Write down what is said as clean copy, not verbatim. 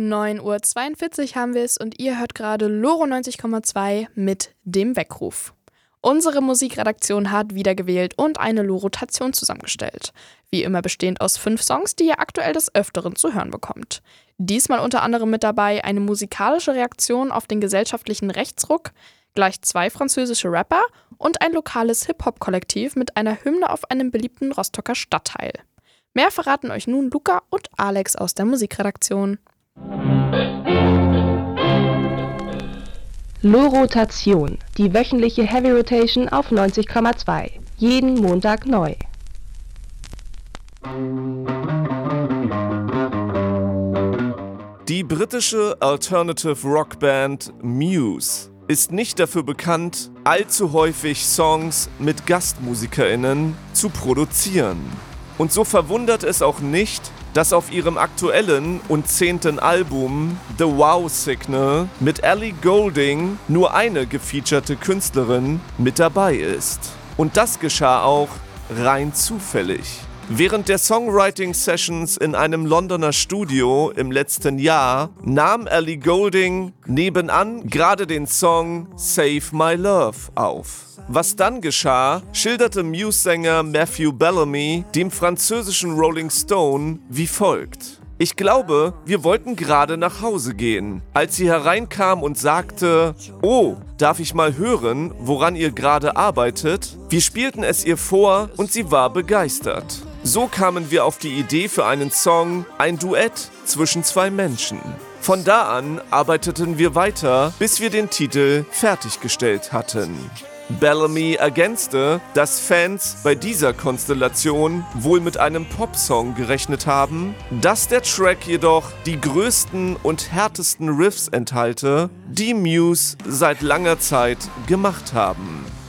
9:42 Uhr haben wir es und ihr hört gerade Loro 90,2 mit dem Weckruf. Unsere Musikredaktion hat wieder gewählt und eine Loro-Tation zusammengestellt. Wie immer bestehend aus 5 Songs, die ihr aktuell des Öfteren zu hören bekommt. Diesmal unter anderem mit dabei eine musikalische Reaktion auf den gesellschaftlichen Rechtsruck, gleich 2 französische Rapper und ein lokales Hip-Hop-Kollektiv mit einer Hymne auf einem beliebten Rostocker Stadtteil. Mehr verraten euch nun Luca und Alex aus der Musikredaktion. Loro-Tation, die wöchentliche Heavy Rotation auf 90,2. Jeden Montag neu. Die britische Alternative Rock Band Muse ist nicht dafür bekannt, allzu häufig Songs mit GastmusikerInnen zu produzieren. Und so verwundert es auch nicht, dass auf ihrem aktuellen und 10. Album The Wow Signal mit Ellie Goulding nur eine gefeaturete Künstlerin mit dabei ist. Und das geschah auch rein zufällig. Während der Songwriting-Sessions in einem Londoner Studio im letzten Jahr nahm Ellie Goulding nebenan gerade den Song Save My Love auf. Was dann geschah, schilderte Muse-Sänger Matthew Bellamy dem französischen Rolling Stone wie folgt. Ich glaube, wir wollten gerade nach Hause gehen, als sie hereinkam und sagte, oh, darf ich mal hören, woran ihr gerade arbeitet? Wir spielten es ihr vor und sie war begeistert. So kamen wir auf die Idee für einen Song, ein Duett zwischen 2 Menschen. Von da an arbeiteten wir weiter, bis wir den Titel fertiggestellt hatten. Bellamy ergänzte, dass Fans bei dieser Konstellation wohl mit einem Popsong gerechnet haben, dass der Track jedoch die größten und härtesten Riffs enthalte, die Muse seit langer Zeit gemacht haben.